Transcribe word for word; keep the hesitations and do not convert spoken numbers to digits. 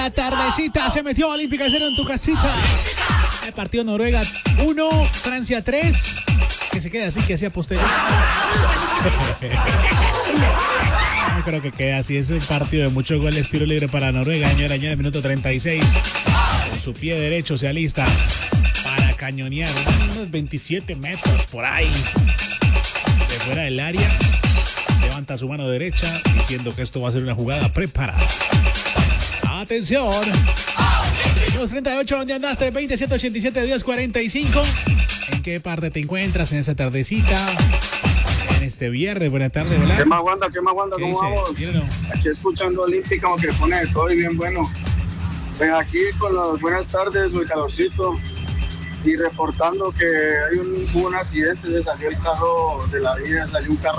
La tardecita se metió Olímpica cero en tu casita. El partido Noruega uno, Francia tres. Que se quede así, que hacía posterior. No creo que quede así. Es un partido de muchos goles. Tiro libre para Noruega. Añora, añora, minuto treinta y seis. Con su pie derecho se alista para cañonear unos veintisiete metros por ahí. De fuera del área. Levanta su mano derecha diciendo que esto va a ser una jugada preparada. Atención. Los treinta y ocho, ¿dónde andaste? veinte, ciento ochenta y siete, diez, cuarenta y cinco. ¿En qué parte te encuentras en esa tardecita? En este viernes. Buenas tardes, ¿verdad? ¿Qué más, Wanda? ¿Qué más, Wanda? ¿Qué ¿Cómo dice? vamos? Mírenlo. Aquí escuchando Olímpica, aunque pone de todo y bien bueno. Pues aquí con las buenas tardes, muy calorcito. Y reportando que hay un, hubo un accidente, se salió el carro de la vía, salió un carro